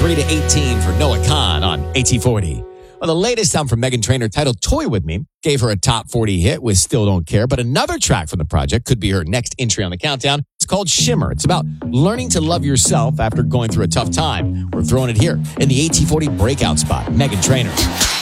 23 to 18 for Noah Khan on AT40. Well, the latest album from Meghan Trainor, titled Toy With Me, gave her a top 40 hit with Still Don't Care. But another track from the project could be her next entry on the countdown. It's called Shimmer. It's about learning to love yourself after going through a tough time. We're throwing it here in the AT40 breakout spot. Meghan Trainor.